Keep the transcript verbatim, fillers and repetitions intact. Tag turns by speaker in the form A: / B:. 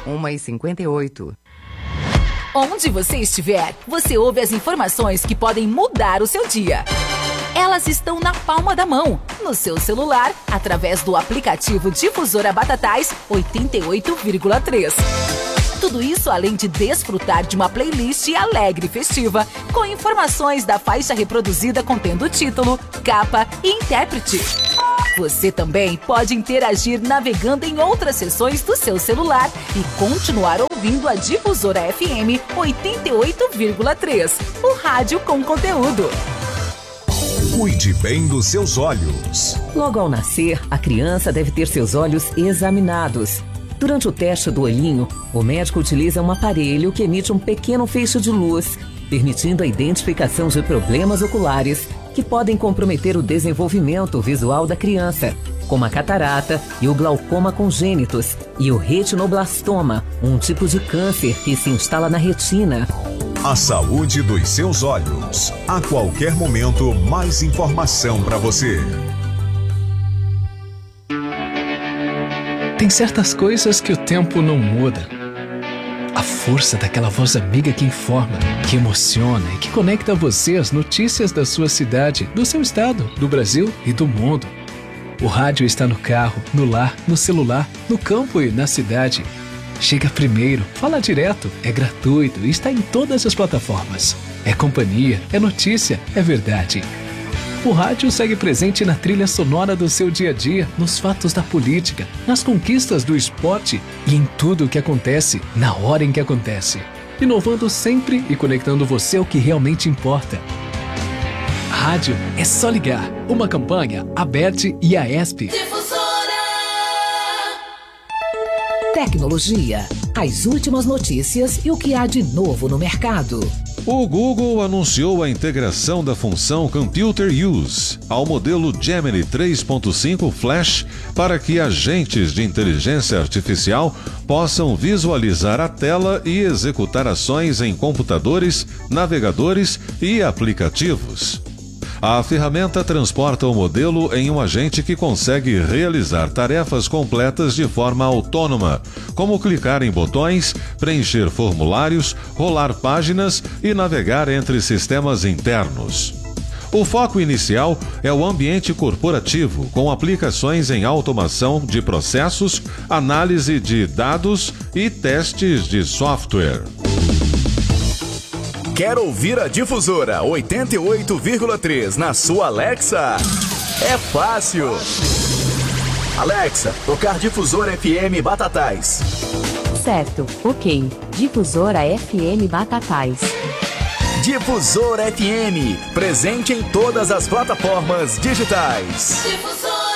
A: uma e cinquenta e oito.
B: Onde você estiver, você ouve as informações que podem mudar o seu dia. Elas estão na palma da mão, no seu celular, através do aplicativo Difusora Batatais oitenta e oito vírgula três. Tudo isso além de desfrutar de uma playlist alegre e festiva, com informações da faixa reproduzida contendo título, capa e intérprete. Você também pode interagir navegando em outras seções do seu celular e continuar ouvindo a Difusora F M oitenta e oito vírgula três, o rádio com conteúdo.
C: Cuide bem dos seus olhos.
D: Logo ao nascer, a criança deve ter seus olhos examinados. Durante o teste do olhinho, o médico utiliza um aparelho que emite um pequeno feixe de luz, permitindo a identificação de problemas oculares que podem comprometer o desenvolvimento visual da criança, como a catarata e o glaucoma congênitos, e o retinoblastoma, um tipo de câncer que se instala na retina.
C: A saúde dos seus olhos. A qualquer momento, mais informação para você.
E: Tem certas coisas que o tempo não muda. A força daquela voz amiga que informa, que emociona e que conecta você às notícias da sua cidade, do seu estado, do Brasil e do mundo. O rádio está no carro, no lar, no celular, no campo e na cidade. Chega primeiro, fala direto, é gratuito e está em todas as plataformas. É companhia, é notícia, é verdade. O rádio segue presente na trilha sonora do seu dia a dia, nos fatos da política, nas conquistas do esporte e em tudo o que acontece, na hora em que acontece. Inovando sempre e conectando você ao que realmente importa. Rádio é só ligar. Uma campanha, Aberte e a ESP.
B: Tecnologia, as últimas notícias e o que há de novo no mercado.
F: O Google anunciou a integração da função Computer Use ao modelo Gemini três ponto cinco Flash para que agentes de inteligência artificial possam visualizar a tela e executar ações em computadores, navegadores e aplicativos. A ferramenta transporta o modelo em um agente que consegue realizar tarefas completas de forma autônoma, como clicar em botões, preencher formulários, rolar páginas e navegar entre sistemas internos. O foco inicial é o ambiente corporativo, com aplicações em automação de processos, análise de dados e testes de software.
G: Quer ouvir a Difusora oitenta e oito vírgula três na sua Alexa? É fácil! Alexa, tocar Difusora F M Batatais.
H: Certo, ok. Difusora F M Batatais.
G: Difusora F M, presente em todas as plataformas digitais.
B: Difusora!